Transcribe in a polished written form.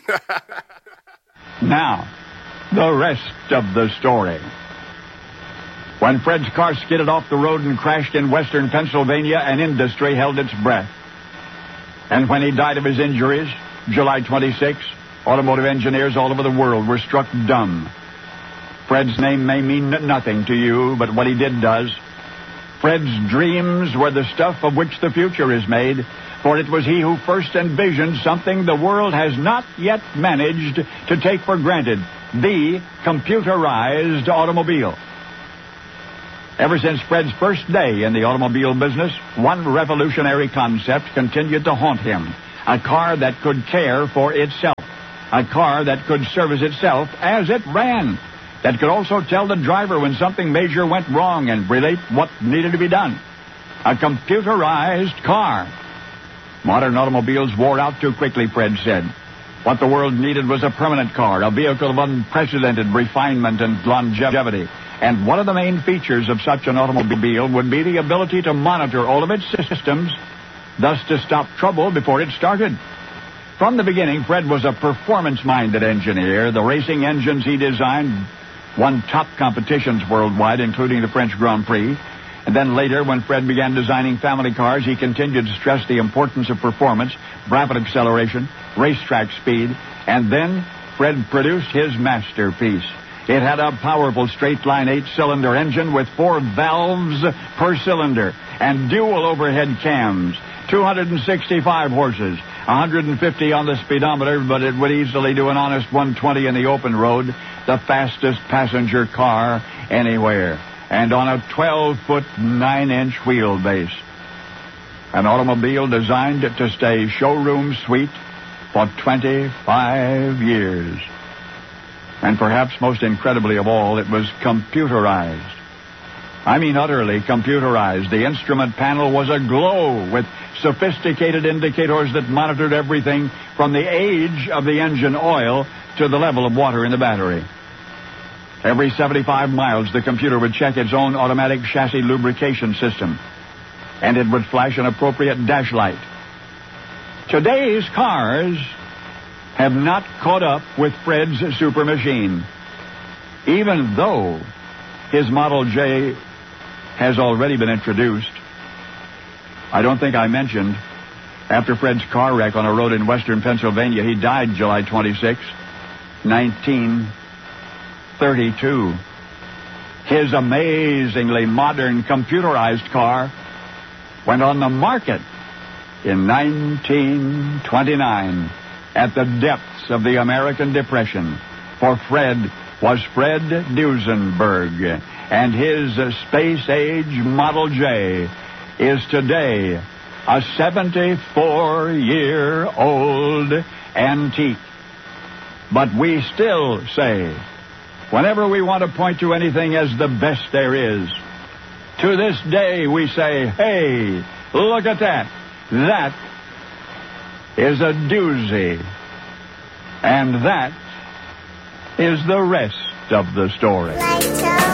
Now, the rest of the story. When Fred's car skidded off the road and crashed in western Pennsylvania, an industry held its breath. And when he died of his injuries, July 26, automotive engineers all over the world were struck dumb. Fred's name may mean nothing to you, but what he did does. Fred's dreams were the stuff of which the future is made, for it was he who first envisioned something the world has not yet managed to take for granted, the computerized automobile. Ever since Fred's first day in the automobile business, one revolutionary concept continued to haunt him. A car that could care for itself. A car that could service itself as it ran. That could also tell the driver when something major went wrong and relate what needed to be done. A computerized car. Modern automobiles wore out too quickly, Fred said. What the world needed was a permanent car, a vehicle of unprecedented refinement and longevity. And one of the main features of such an automobile would be the ability to monitor all of its systems, thus to stop trouble before it started. From the beginning, Fred was a performance-minded engineer. The racing engines he designed won top competitions worldwide, including the French Grand Prix. And then later, when Fred began designing family cars, he continued to stress the importance of performance, rapid acceleration, racetrack speed. And then Fred produced his masterpiece. It had a powerful straight-line 8-cylinder engine with 4 valves per cylinder and dual overhead cams, 265 horses, 150 on the speedometer, but it would easily do an honest 120 in the open road, the fastest passenger car anywhere, and on a 12-foot, 9-inch wheelbase. An automobile designed to stay showroom sweet for 25 years. And perhaps most incredibly of all, it was computerized. I mean utterly computerized. The instrument panel was aglow with sophisticated indicators that monitored everything from the age of the engine oil to the level of water in the battery. Every 75 miles, the computer would check its own automatic chassis lubrication system, and it would flash an appropriate dash light. Today's cars have not caught up with Fred's super machine, even though his Model J has already been introduced. I don't think I mentioned, after Fred's car wreck on a road in western Pennsylvania, he died July 26, 1932. His amazingly modern computerized car went on the market in 1929 at the depths of the American Depression. For Fred was Fred Duesenberg, and his space-age Model J is today a 74-year-old antique. But we still say, whenever we want to point to anything as the best there is, to this day we say, hey, look at that. That is a doozy. And that is the rest of the story.